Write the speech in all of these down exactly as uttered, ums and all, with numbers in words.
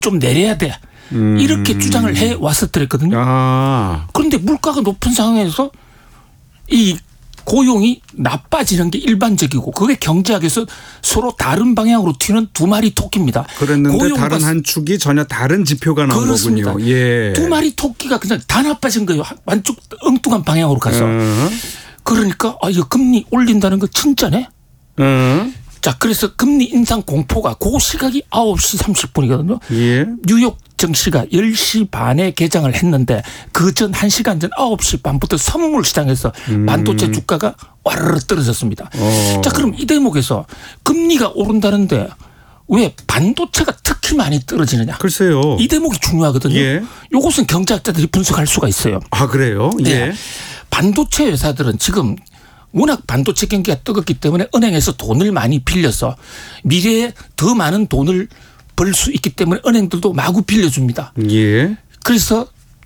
좀 내려야 돼. 음. 이렇게 주장을 해왔었더랬거든요. 아. 그런데 물가가 높은 상황에서 이 고용이 나빠지는 게 일반적이고 그게 경제학에서 서로 다른 방향으로 튀는 두 마리 토끼입니다. 그랬는데 다른 한 축이 전혀 다른 지표가 나온 그렇습니다. 거군요. 예. 두 마리 토끼가 그냥 다 나빠진 거예요. 완쪽 엉뚱한 방향으로 가서. 음. 그러니까 아 이거 금리 올린다는 거 진짜네. 음. 자 그래서 금리 인상 공포가 그 시각이 아홉 시 삼십 분이거든요. 예. 뉴욕 증시가 열 시 반에 개장을 했는데 그 전 한 시간 전 아홉 시 반부터 선물 시장에서 음. 반도체 주가가 와르르 떨어졌습니다. 어. 자 그럼 이 대목에서 금리가 오른다는데 왜 반도체가 특히 많이 떨어지느냐. 글쎄요. 이 대목이 중요하거든요. 예. 이것은 경제학자들이 분석할 수가 있어요. 아 그래요? 예. 네. 반도체 회사들은 지금 워낙 반도체 경기가 뜨겁기 때문에 은행에서 돈을 많이 빌려서 미래에 더 많은 돈을 벌 수 있기 때문에 은행들도 마구 빌려줍니다. 예. 그래서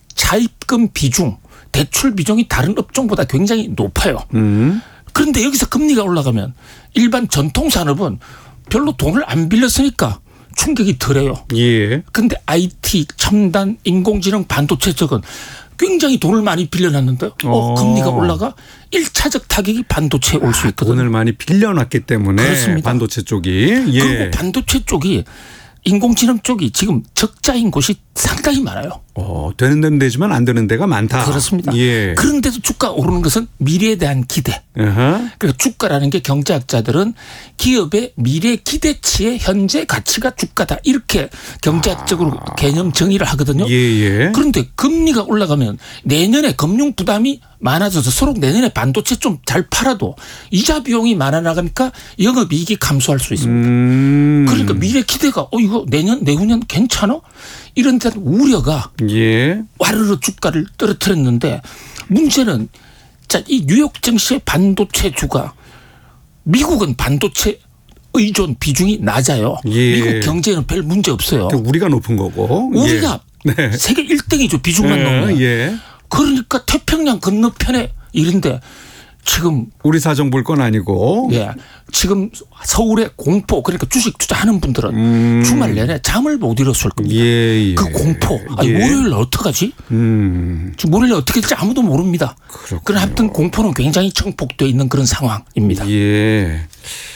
차입금 비중, 대출 비중이 다른 업종보다 굉장히 높아요. 음. 그런데 여기서 금리가 올라가면 일반 전통 산업은 별로 돈을 안 빌렸으니까 충격이 덜해요. 예. 그런데 아이티, 첨단, 인공지능, 반도체 쪽은 굉장히 돈을 많이 빌려놨는데 어, 금리가 올라가 일 차적 타격이 반도체에 올 수 있거든요. 돈을 많이 빌려놨기 때문에 그렇습니다. 반도체 쪽이. 예. 그리고 반도체 쪽이 인공지능 쪽이 지금 적자인 곳이 상당히 많아요. 어, 되는 데는 되지만 안 되는 데가 많다. 그렇습니다. 예. 그런데도 주가 오르는 것은 미래에 대한 기대. Uh-huh. 그러니까 주가라는 게 경제학자들은 기업의 미래 기대치의 현재 가치가 주가다. 이렇게 경제학적으로 아. 개념 정의를 하거든요. 예예. 그런데 금리가 올라가면 내년에 금융 부담이 많아져서 서로 내년에 반도체 좀 잘 팔아도 이자 비용이 많아 나가니까 영업이익이 감소할 수 있습니다. 음. 그러니까 미래 기대가 어 이거 내년 내후년 괜찮아? 이런 데 우려가 예. 와르르 주가를 떨어뜨렸는데 문제는 자, 이 뉴욕 증시의 반도체 주가 미국은 반도체 의존 비중이 낮아요. 예. 미국 경제에는 별 문제 없어요. 우리가 높은 거고. 우리가 예. 네. 세계 일 등이죠. 비중만 놓으면. 예. 그러니까 태평양 건너편에 이런데 지금 우리 사정 볼 건 아니고. 예. 지금 서울의 공포 그러니까 주식 투자하는 분들은 음. 주말 내내 잠을 못 잃었을 겁니다. 예, 예. 그 공포. 아니, 예. 월요일 어떡하지? 음. 지금 월요일 어떻게 될지 아무도 모릅니다. 그런 하여튼 공포는 굉장히 청폭되어 있는 그런 상황입니다. 예.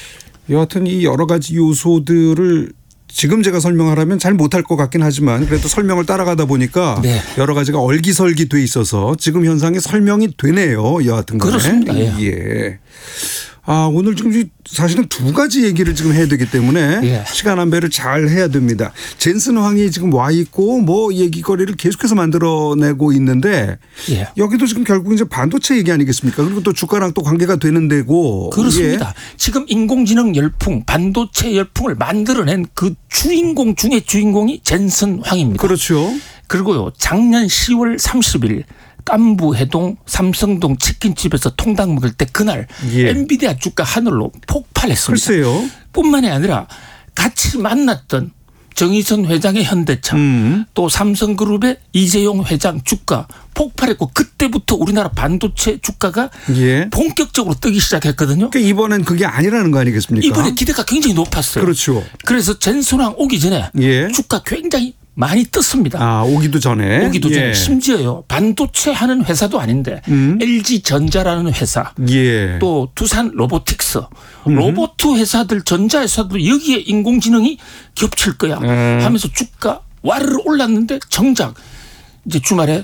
여하튼 이 여러 가지 요소들을 지금 제가 설명하라면 잘 못할 것 같긴 하지만 그래도 설명을 따라가다 보니까 네. 여러 가지가 얼기설기 돼 있어서 지금 현상이 설명이 되네요. 여하튼 간에. 그렇습니다. 예. 예. 아, 오늘 지금 사실은 두 가지 얘기를 지금 해야 되기 때문에 예. 시간 안배를 잘 해야 됩니다. 젠슨 황이 지금 와 있고 뭐 얘기거리를 계속해서 만들어내고 있는데 예. 여기도 지금 결국 이제 반도체 얘기 아니겠습니까? 그리고 또 주가랑 또 관계가 되는 데고. 그렇습니다. 예. 지금 인공지능 열풍, 반도체 열풍을 만들어낸 그 주인공 중에 주인공이 젠슨 황입니다. 그렇죠. 그리고요 작년 시월 삼십일 깐부 해동 삼성동 치킨집에서 통닭 먹을 때 그날 예. 엔비디아 주가 하늘로 폭발했습니다. 글쎄요. 뿐만이 아니라 같이 만났던 정의선 회장의 현대차 음. 또 삼성그룹의 이재용 회장 주가 폭발했고 그때부터 우리나라 반도체 주가가 예. 본격적으로 뜨기 시작했거든요. 그러니까 이번엔 그게 아니라는 거 아니겠습니까? 이번에 기대가 굉장히 높았어요. 그렇죠. 그래서 젠슨황 오기 전에 예. 주가 굉장히 많이 떴습니다. 아, 오기도 전에. 오기도 예. 전에. 심지어요. 반도체 하는 회사도 아닌데 음. 엘지전자라는 회사 예. 또 두산 로보틱스 음. 로봇 회사들 전자회사도 여기에 인공지능이 겹칠 거야 음. 하면서 주가 와르르 올랐는데 정작 이제 주말에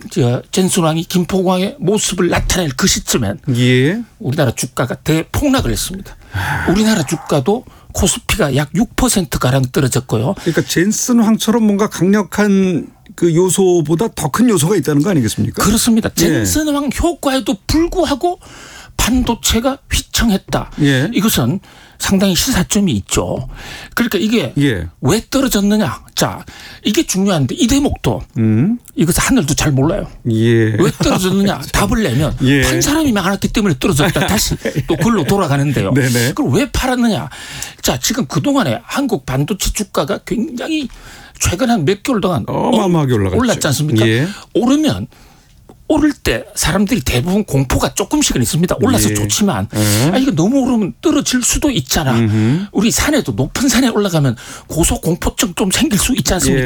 젠슨황이 김포공항의 모습을 나타낼 그 시점엔 예. 우리나라 주가가 대폭락을 했습니다. 우리나라 주가도 코스피가 약 육 퍼센트가량 떨어졌고요. 그러니까 젠슨 황처럼 뭔가 강력한 그 요소보다 더 큰 요소가 있다는 거 아니겠습니까? 그렇습니다. 젠슨 황 효과에도 불구하고 반도체가 휘청했다. 예. 이것은 상당히 시사점이 있죠. 그러니까 이게 예. 왜 떨어졌느냐. 자, 이게 중요한데 이 대목도 음. 이것은 하늘도 잘 몰라요. 예. 왜 떨어졌느냐. 답을 내면 예. 판 사람이 많았기 때문에 떨어졌다. 다시 또 글로 돌아가는데요. 네네. 그럼 왜 팔았느냐. 자, 지금 그동안에 한국 반도체 주가가 굉장히 최근 한 몇 개월 동안 어마어마하게 올라갔죠. 올랐지 않습니까? 예. 오르면 오를 때 사람들이 대부분 공포가 조금씩은 있습니다. 올라서 예. 좋지만 예. 아, 이거 너무 오르면 떨어질 수도 있잖아. 음흠. 우리 산에도 높은 산에 올라가면 고소 공포증 좀 생길 수 있지 않습니까?